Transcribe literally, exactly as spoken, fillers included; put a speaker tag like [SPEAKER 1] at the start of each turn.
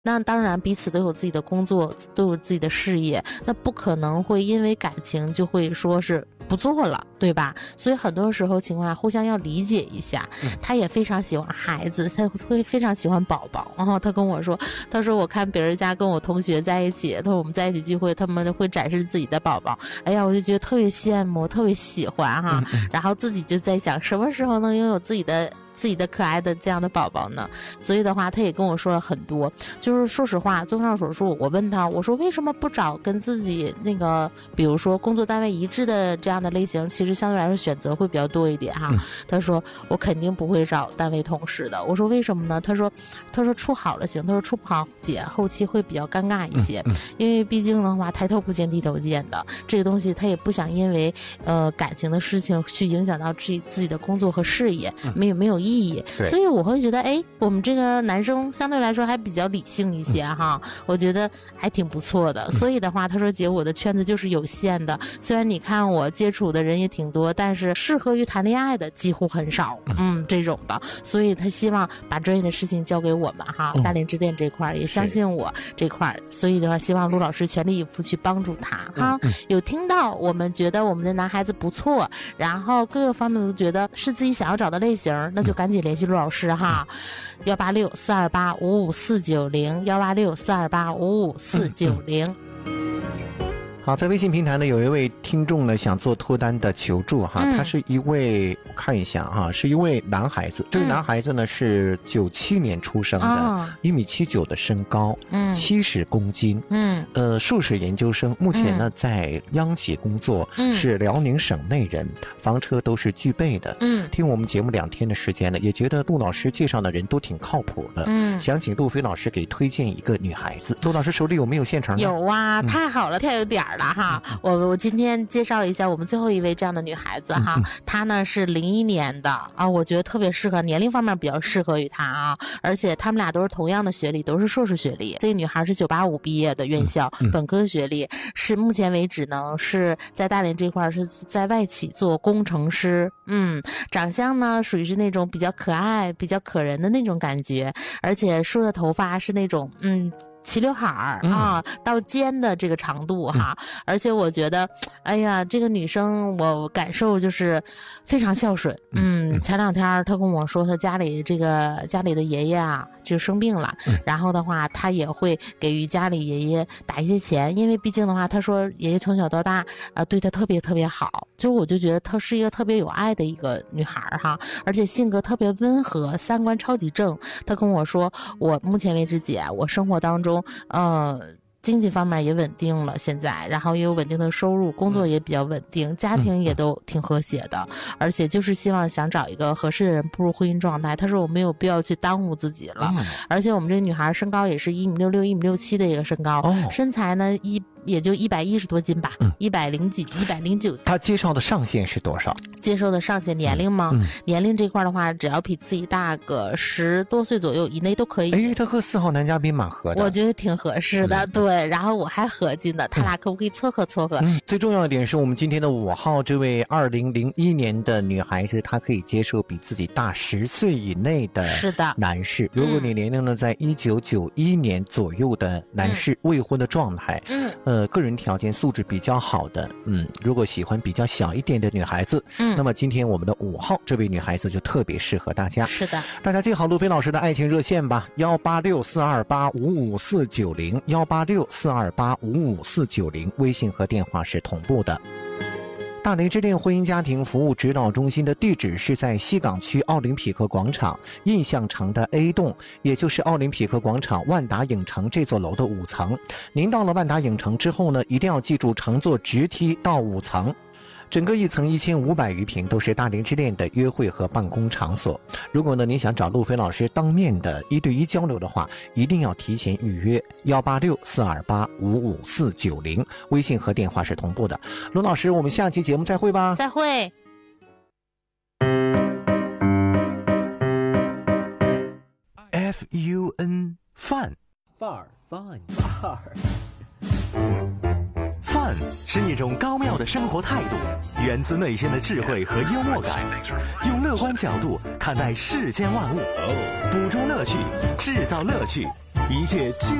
[SPEAKER 1] 那当然彼此都有自己的工作，都有自己的事业，那不可能会因为感情就会说是不做了，对吧？所以很多时候情况下互相要理解一下。他也非常喜欢孩子，他会非常喜欢宝宝。然后他跟我说，他说我看别人家跟我同学在一起，他说我们在一起聚会，他们会展示自己的宝宝，哎呀，我就觉得特别羡慕，特别喜欢哈。然后自己就在想，什么时候能拥有自己的自己的可爱的这样的宝宝呢？所以的话他也跟我说了很多，就是说实话，综上所述，我问他，我说为什么不找跟自己那个比如说工作单位一致的这样的类型，其实相对来说选择会比较多一点哈。嗯、他说我肯定不会找单位同事的。我说为什么呢？他说他说处好了行，他说处不好姐后期会比较尴尬一些，嗯嗯、因为毕竟的话抬头不见低头见的这个东西，他也不想因为呃感情的事情去影响到自己自己的工作和事业，嗯、没有没有意义。所以我会觉得哎，我们这个男生相对来说还比较理性一些哈，嗯、我觉得还挺不错的。所以的话他说姐我的圈子就是有限的，虽然你看我接触的人也挺多，但是适合于谈恋爱的几乎很少，嗯，这种的。所以他希望把专业的事情交给我们哈，大连之恋这块也相信我这块，所以的话希望陆老师全力以赴去帮助他哈。有听到我们觉得我们的男孩子不错，然后各个方面都觉得是自己想要找的类型，那就赶紧联系陆老师哈，幺八六四二八五五四九零，幺八六四二八五五四九零。
[SPEAKER 2] 好，在微信平台呢，有一位听众呢想做脱单的求助哈，嗯、他是一位我看一下哈，是一位男孩子。这位男孩子呢、嗯、是九七年出生的，一、哦、米七九的身高，嗯，七十公斤，嗯，呃，硕士研究生，目前呢、嗯、在央企工作，嗯，是辽宁省内人，房车都是具备的，嗯，听我们节目两天的时间了，也觉得陆老师介绍的人都挺靠谱的，嗯，想请陆飞老师给推荐一个女孩子。陆老师手里有没有现成的？
[SPEAKER 1] 有啊，嗯、太好了，太有点了哈！我我今天介绍一下我们最后一位这样的女孩子哈，嗯、她呢是零一年的啊，我觉得特别适合，年龄方面比较适合于她啊，而且他们俩都是同样的学历，都是硕士学历。这个女孩是九八五毕业的院校，嗯、本科学历，是目前为止呢是在大连这块是在外企做工程师，嗯，长相呢属于是那种比较可爱、比较可人的那种感觉，而且梳的头发是那种嗯。齐刘海儿啊，嗯、到肩的这个长度哈，嗯、而且我觉得，哎呀，这个女生我感受就是非常孝顺。嗯，前两天她跟我说，她家里这个家里的爷爷啊就生病了，嗯、然后的话，她也会给予家里爷爷打一些钱，因为毕竟的话，她说爷爷从小到大呃对她特别特别好，就我就觉得她是一个特别有爱的一个女孩哈，而且性格特别温和，三观超级正。她跟我说，我目前为止姐，我生活当中。呃，经济方面也稳定了，现在，然后也有稳定的收入，工作也比较稳定，家庭也都挺和谐的，而且就是希望想找一个合适的人步入婚姻状态。他说我没有必要去耽误自己了，而且我们这个女孩身高也是一米六六、一米六七的一个身高，身材呢一。也就一百一十多斤吧，一百零几、一百零九。
[SPEAKER 2] 他介绍的上限是多少？
[SPEAKER 1] 接受的上限年龄吗？嗯、年龄这块的话，只要比自己大个十多岁左右以内都可以。
[SPEAKER 2] 哎，他和四号男嘉宾蛮合的，
[SPEAKER 1] 我觉得挺合适的。嗯、对，然后我还合计呢，他俩可不可以撮合撮合？
[SPEAKER 2] 嗯、最重要的点是我们今天的五号这位二零零一年的女孩子，她可以接受比自己大十岁以内的是的男士。如果你年龄呢在一九九一年左右的男士，嗯、未婚的状态，嗯。呃，个人条件素质比较好的，嗯，如果喜欢比较小一点的女孩子，嗯，那么今天我们的五号这位女孩子就特别适合大家。
[SPEAKER 1] 是的，
[SPEAKER 2] 大家记好陆飞老师的爱情热线吧，幺八六四二八五五四九零，幺八六四二八五五四九零，微信和电话是同步的。大连之恋婚姻家庭服务指导中心的地址是在西港区奥林匹克广场印象城的 A 栋，也就是奥林匹克广场万达影城这座楼的五层。您到了万达影城之后呢，一定要记住乘坐直梯到五层。整个一层一千五百余平都是大连之恋的约会和办公场所。如果呢您想找陆飞老师当面的一对一交流的话，一定要提前预约幺八六四二八五五四九零，微信和电话是同步的。陆老师，我们下期节目再会吧。
[SPEAKER 1] 再会。
[SPEAKER 3] F U N 范
[SPEAKER 4] 范儿范范儿。
[SPEAKER 3] 范是一种高妙的生活态度，源自内心的智慧和幽默感，用乐观角度看待世间万物，捕捉乐趣，制造乐趣， 一切